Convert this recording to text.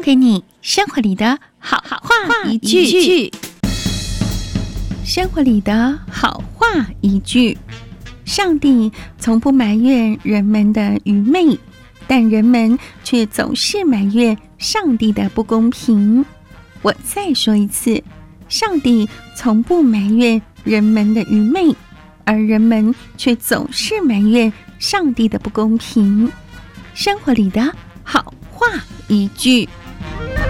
给你生活里的好话一句。生活里的好话一句。上帝从不埋怨人们的愚昧，但人们却总是埋怨上帝的不公平。我再说一次，上帝从不埋怨人们的愚昧，而人们却总是埋怨上帝的不公平。生活里的好话一句。